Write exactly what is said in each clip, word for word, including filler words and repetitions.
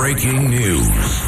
Breaking news.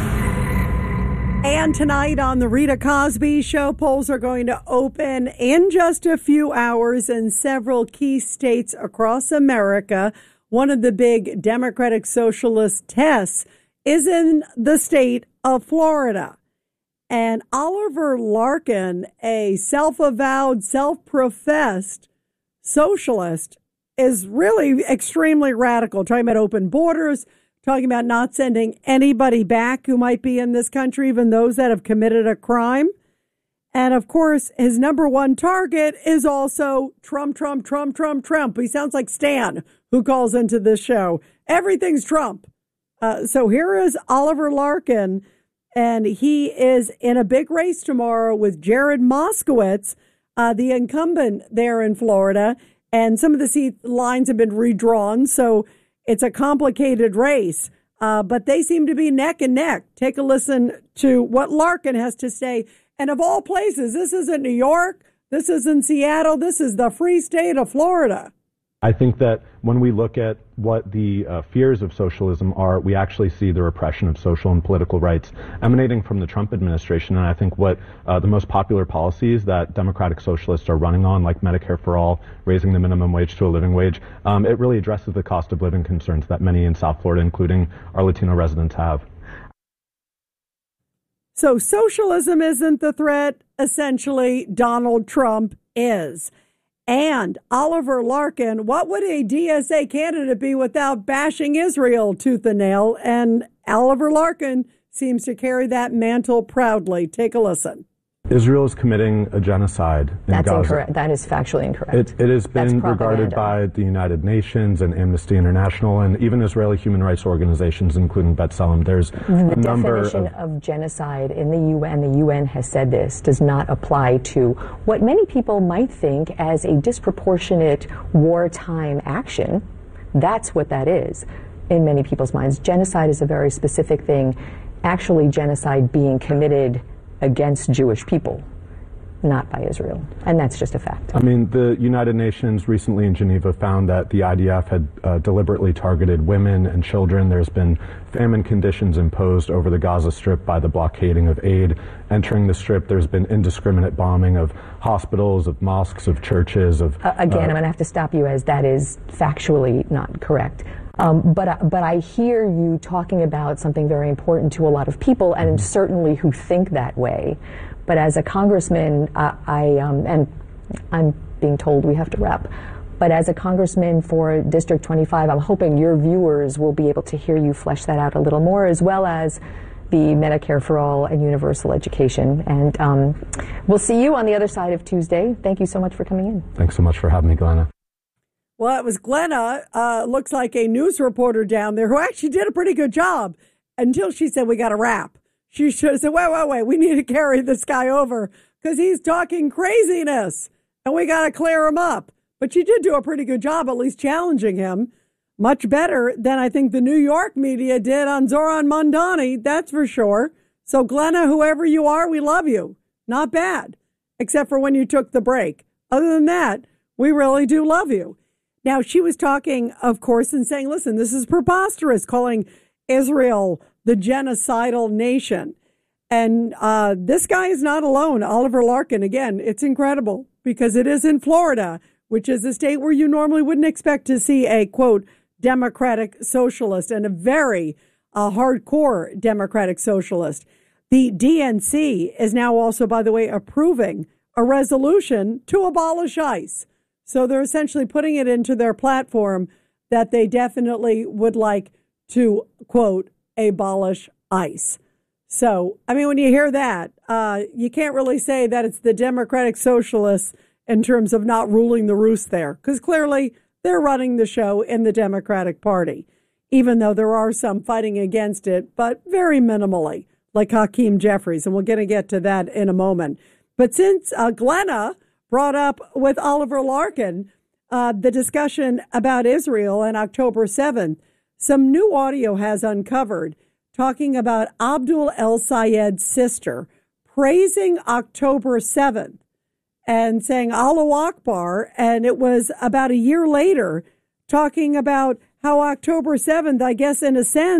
And tonight on the Rita Cosby Show, polls are going to open in just a few hours in several key states across America. One of the big Democratic Socialist tests is in the state of Florida. And Oliver Larkin, a self-avowed, self-professed socialist, is really extremely radical, talking about open borders, talking about not sending anybody back who might be in this country, even those that have committed a crime. And, of course, his number one target is also Trump, Trump, Trump, Trump, Trump. He sounds like Stan, who calls into this show. Everything's Trump. Uh, so here is Oliver Larkin, and he is in a big race tomorrow with Jared Moskowitz, uh, the incumbent there in Florida. And some of the seat lines have been redrawn, so it's a complicated race, uh, but they seem to be neck and neck. Take a listen to what Larkin has to say. And of all places, this isn't New York. This isn't Seattle. This is the free state of Florida. I think that when we look at what the uh, fears of socialism are, we actually see the repression of social and political rights emanating from the Trump administration. And I think what uh, the most popular policies that Democratic Socialists are running on, like Medicare for All, raising the minimum wage to a living wage, um, it really addresses the cost of living concerns that many in South Florida, including our Latino residents, have. So socialism isn't the threat. Essentially, Donald Trump is. And Oliver Larkin, what would a D S A candidate be without bashing Israel tooth and nail? And Oliver Larkin seems to carry that mantle proudly. Take a listen. Israel is committing a genocide in That's Gaza. Incorrect. That is factually incorrect. It, it has been regarded by the United Nations and Amnesty International and even Israeli human rights organizations, including B'Tselem. There's the a number definition of, of genocide in the U N, the U N has said this, does not apply to what many people might think as a disproportionate wartime action. That's what that is in many people's minds. Genocide is a very specific thing. Actually, genocide being committed against Jewish people, not by Israel. And that's just a fact. I mean, the United Nations recently in Geneva found that the I D F had uh, deliberately targeted women and children. There's been famine conditions imposed over the Gaza Strip by the blockading of aid entering the Strip. There's been indiscriminate bombing of hospitals, of mosques, of churches. Of uh, Again, uh, I'm going to have to stop you, as that is factually not correct. Um, but, uh, but I hear you talking about something very important to a lot of people, and mm-hmm. certainly who think that way. But as a congressman, uh, I, um, and I'm being told we have to wrap, but as a congressman for District twenty-five, I'm hoping your viewers will be able to hear you flesh that out a little more, as well as the Medicare for All and universal education. And um, we'll see you on the other side of Tuesday. Thank you so much for coming in. Thanks so much for having me, Glenna. Well, it was Glenna, uh, looks like a news reporter down there, who actually did a pretty good job until she said, we got to wrap. She should have said, wait, wait, wait, we need to carry this guy over because he's talking craziness and we got to clear him up. But she did do a pretty good job, at least challenging him. Much better than I think the New York media did on Zoran Mondani, that's for sure. So Glenna, whoever you are, we love you. Not bad, except for when you took the break. Other than that, we really do love you. Now, she was talking, of course, and saying, listen, this is preposterous, calling Israel the genocidal nation. And uh, this guy is not alone. Oliver Larkin, again, it's incredible because it is in Florida, which is a state where you normally wouldn't expect to see a, quote, democratic socialist and a very uh, hardcore democratic socialist. The D N C is now also, by the way, approving a resolution to abolish ICE. So they're essentially putting it into their platform that they definitely would like to, quote, abolish ICE. So, I mean, when you hear that, uh, you can't really say that it's the Democratic Socialists in terms of not ruling the roost there, because clearly they're running the show in the Democratic Party, even though there are some fighting against it, but very minimally, like Hakeem Jeffries. And we're going to get to that in a moment. But since uh, Glenna brought up with Oliver Larkin uh, the discussion about Israel on October seventh, some new audio has uncovered talking about Abdul El Sayed's sister praising October seventh and saying Allahu Akbar. And it was about a year later talking about how October seventh, I guess in a sense,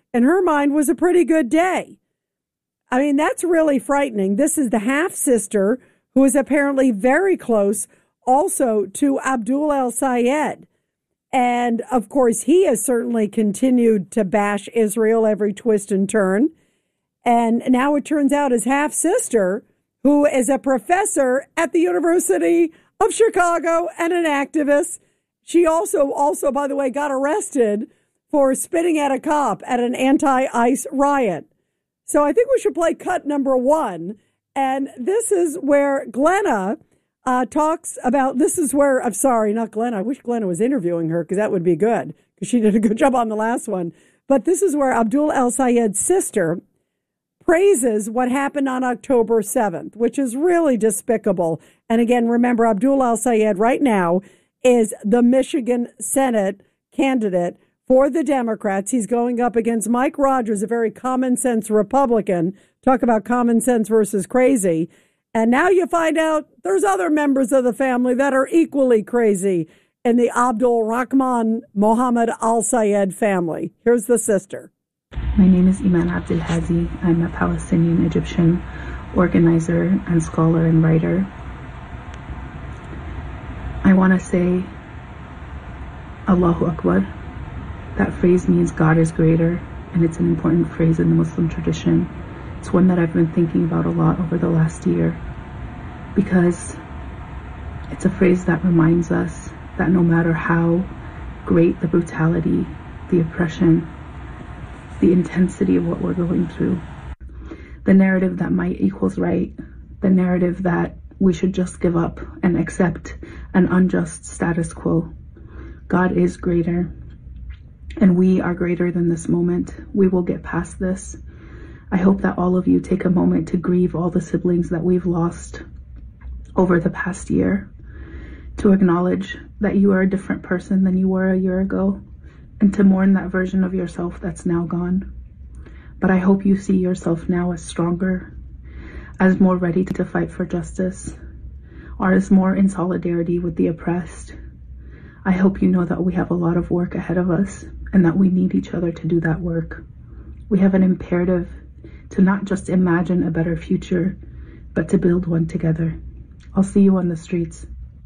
in her mind, was a pretty good day. I mean, that's really frightening. This is the half-sister who is apparently very close also to Abdul El-Sayed. And, of course, he has certainly continued to bash Israel every twist and turn. And now it turns out his half-sister, who is a professor at the University of Chicago and an activist, she also, also, by the way, got arrested for spitting at a cop at an anti-ICE riot. So I think we should play cut number one. And this is where Glenna uh, talks about, this is where, I'm sorry, not Glenna. I wish Glenna was interviewing her because that would be good because she did a good job on the last one. But this is where Abdul El-Sayed's sister praises what happened on October seventh, which is really despicable. And again, remember, Abdul El-Sayed right now is the Michigan Senate candidate for the Democrats. He's going up against Mike Rogers, a very common sense Republican. Talk about common sense versus crazy. And now you find out there's other members of the family that are equally crazy in the Abdul Rahman Mohammed Al-Sayed family. Here's the sister. My name is Iman Abdelhazi. I'm a Palestinian Egyptian organizer and scholar and writer. I want to say Allahu Akbar. That phrase means God is greater, and it's an important phrase in the Muslim tradition. It's one that I've been thinking about a lot over the last year because it's a phrase that reminds us that no matter how great the brutality, the oppression, the intensity of what we're going through, the narrative that might equals right, the narrative that we should just give up and accept an unjust status quo, God is greater. And we are greater than this moment. We will get past this. I hope that all of you take a moment to grieve all the siblings that we've lost over the past year, to acknowledge that you are a different person than you were a year ago, and to mourn that version of yourself that's now gone. But I hope you see yourself now as stronger, as more ready to fight for justice, or as more in solidarity with the oppressed. I hope you know that we have a lot of work ahead of us and that we need each other to do that work. We have an imperative to not just imagine a better future, but to build one together. I'll see you on the streets.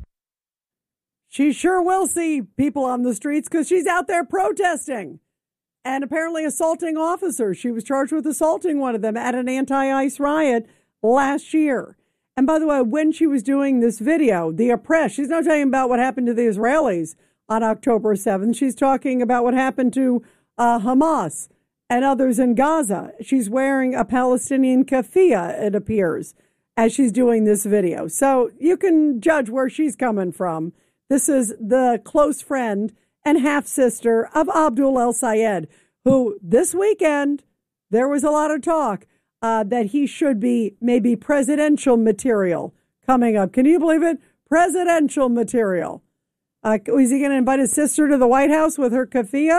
She sure will see people on the streets because she's out there protesting and apparently assaulting officers. She was charged with assaulting one of them at an anti-ICE riot last year. And by the way, when she was doing this video, the oppressed, she's not talking about what happened to the Israelis on October seventh. She's talking about what happened to uh, Hamas and others in Gaza. She's wearing a Palestinian keffiyeh, it appears, as she's doing this video. So you can judge where she's coming from. This is the close friend and half-sister of Abdul El-Sayed, who this weekend, there was a lot of talk Uh, that he should be maybe presidential material coming up. Can you believe it? Presidential material. Uh, is he going to invite his sister to the White House with her keffiyeh?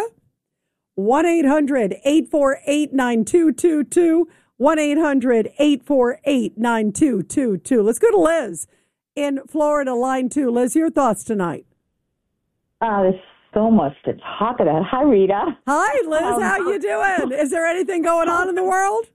one eight hundred eight four eight nine two two two. one eight hundred eight four eight nine two two two. Let's go to Liz in Florida, line two. Liz, your thoughts tonight? Uh, there's so much to talk about. Hi, Rita. Hi, Liz. Um, how you doing? Is there anything going on in the world?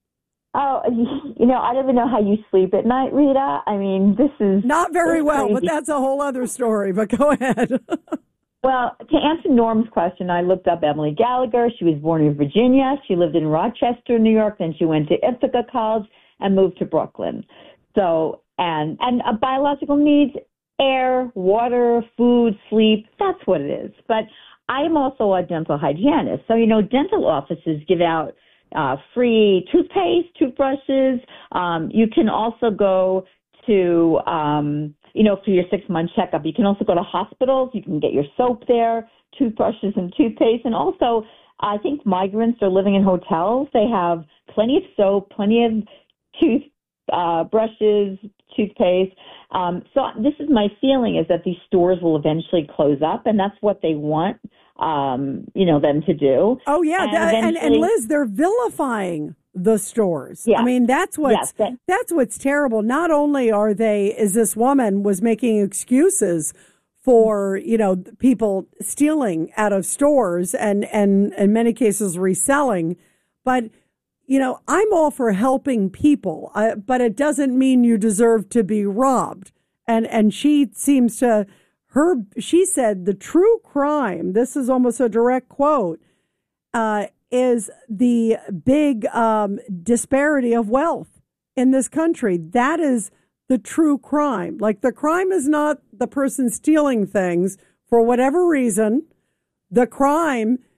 Oh, you know, I don't even know how you sleep at night, Rita. I mean, this is... Not very well, crazy. But that's a whole other story. But go ahead. Well, to answer Norm's question, I looked up Emily Gallagher. She was born in Virginia. She lived in Rochester, New York. Then she went to Ithaca College and moved to Brooklyn. So, and, and uh, biological needs, air, water, food, sleep, that's what it is. But I am also a dental hygienist. So, you know, dental offices give out Uh, free toothpaste, toothbrushes. Um, you can also go to, um, you know, for your six-month checkup. You can also go to hospitals. You can get your soap there, toothbrushes and toothpaste. And also, I think migrants are living in hotels. They have plenty of soap, plenty of tooth uh, brushes, toothpaste. Um, so this is my feeling is that these stores will eventually close up, and that's what they want. Um, you know, them to do. Oh, yeah. And, that, and, and Liz, they're vilifying the stores. Yeah. I mean, that's what's, yes, that, that's what's terrible. Not only are they, is this woman was making excuses for, you know, people stealing out of stores and, and in many cases reselling. But, you know, I'm all for helping people, uh, but it doesn't mean you deserve to be robbed. And, and she seems to, her, she said the true crime, this is almost a direct quote, uh, is the big um, disparity of wealth in this country. That is the true crime. Like, the crime is not the person stealing things for whatever reason. The crime